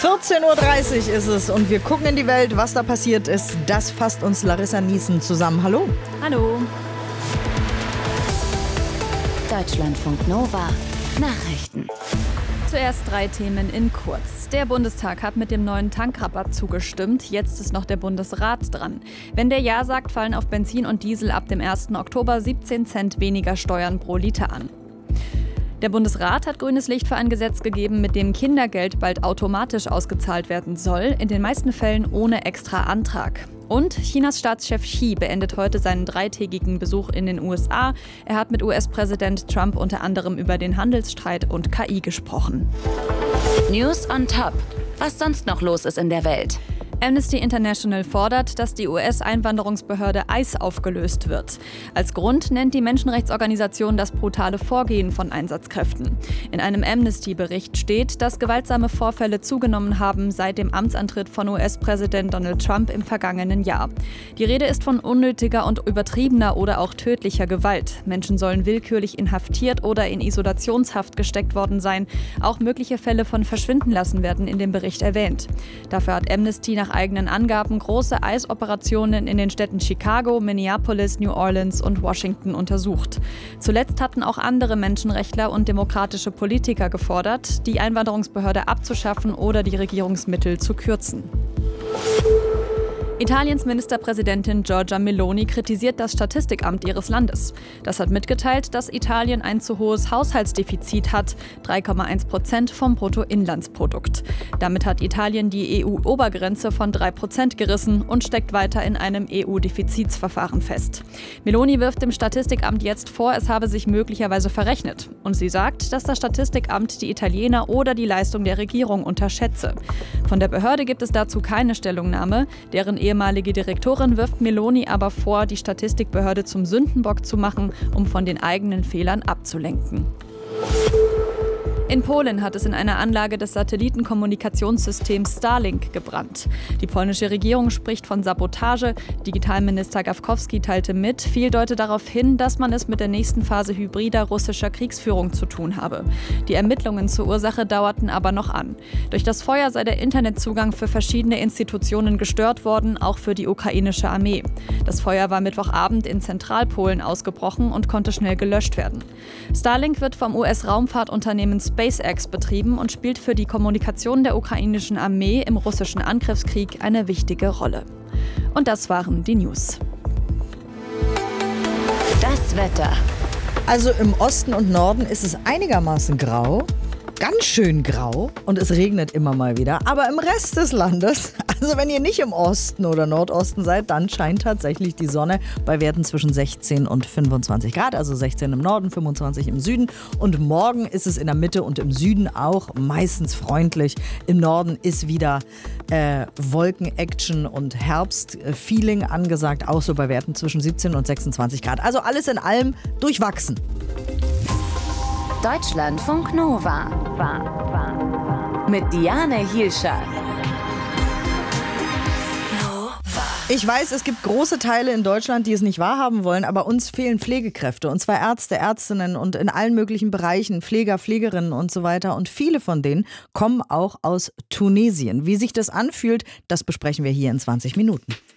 14:30 Uhr ist es und wir gucken in die Welt, was da passiert ist. Das fasst uns Larissa Niesen zusammen. Hallo. Hallo. Deutschlandfunk Nova Nachrichten. Zuerst 3 Themen in kurz. Der Bundestag hat mit dem neuen Tankrabatt zugestimmt. Jetzt ist noch der Bundesrat dran. Wenn der Ja sagt, fallen auf Benzin und Diesel ab dem 1. Oktober 17 Cent weniger Steuern pro Liter an. Der Bundesrat hat grünes Licht für ein Gesetz gegeben, mit dem Kindergeld bald automatisch ausgezahlt werden soll, in den meisten Fällen ohne extra Antrag. Und Chinas Staatschef Xi beendet heute seinen 3-tägigen Besuch in den USA. Er hat mit US-Präsident Trump unter anderem über den Handelsstreit und KI gesprochen. News on Top. Was sonst noch los ist in der Welt? Amnesty International fordert, dass die US-Einwanderungsbehörde ICE aufgelöst wird. Als Grund nennt die Menschenrechtsorganisation das brutale Vorgehen von Einsatzkräften. In einem Amnesty-Bericht steht, dass gewaltsame Vorfälle zugenommen haben seit dem Amtsantritt von US-Präsident Donald Trump im vergangenen Jahr. Die Rede ist von unnötiger und übertriebener oder auch tödlicher Gewalt. Menschen sollen willkürlich inhaftiert oder in Isolationshaft gesteckt worden sein. Auch mögliche Fälle von Verschwindenlassen werden in dem Bericht erwähnt. Dafür hat Amnesty nach eigenen Angaben große ICE-Operationen in den Städten Chicago, Minneapolis, New Orleans und Washington untersucht. Zuletzt hatten auch andere Menschenrechtler und demokratische Politiker gefordert, die Einwanderungsbehörde abzuschaffen oder die Regierungsmittel zu kürzen. Italiens Ministerpräsidentin Giorgia Meloni kritisiert das Statistikamt ihres Landes. Das hat mitgeteilt, dass Italien ein zu hohes Haushaltsdefizit hat, 3,1% vom Bruttoinlandsprodukt. Damit hat Italien die EU-Obergrenze von 3% gerissen und steckt weiter in einem EU-Defizitsverfahren fest. Meloni wirft dem Statistikamt jetzt vor, es habe sich möglicherweise verrechnet. Und sie sagt, dass das Statistikamt die Italiener oder die Leistung der Regierung unterschätze. Von der Behörde gibt es dazu keine Stellungnahme. Deren ehemalige Direktorin wirft Meloni aber vor, die Statistikbehörde zum Sündenbock zu machen, um von den eigenen Fehlern abzulenken. In Polen hat es in einer Anlage des Satellitenkommunikationssystems Starlink gebrannt. Die polnische Regierung spricht von Sabotage. Digitalminister Gawkowski teilte mit, viel deutet darauf hin, dass man es mit der nächsten Phase hybrider russischer Kriegsführung zu tun habe. Die Ermittlungen zur Ursache dauerten aber noch an. Durch das Feuer sei der Internetzugang für verschiedene Institutionen gestört worden, auch für die ukrainische Armee. Das Feuer war Mittwochabend in Zentralpolen ausgebrochen und konnte schnell gelöscht werden. Starlink wird vom US-Raumfahrtunternehmen SpaceX betrieben und spielt für die Kommunikation der ukrainischen Armee im russischen Angriffskrieg eine wichtige Rolle. Und das waren die News. Das Wetter. Also im Osten und Norden ist es einigermaßen grau. Ganz schön grau und es regnet immer mal wieder. Aber im Rest des Landes, also wenn ihr nicht im Osten oder Nordosten seid, dann scheint tatsächlich die Sonne bei Werten zwischen 16 und 25 Grad. Also 16 im Norden, 25 im Süden. Und morgen ist es in der Mitte und im Süden auch meistens freundlich. Im Norden ist wieder Wolken-Action und Herbst-Feeling angesagt. Auch so bei Werten zwischen 17 und 26 Grad. Also alles in allem durchwachsen. Deutschlandfunk Nova mit Diane Hielscher. Ich weiß, es gibt große Teile in Deutschland, die es nicht wahrhaben wollen, aber uns fehlen Pflegekräfte. Und zwar Ärzte, Ärztinnen und in allen möglichen Bereichen, Pfleger, Pflegerinnen und so weiter. Und viele von denen kommen auch aus Tunesien. Wie sich das anfühlt, das besprechen wir hier in 20 Minuten.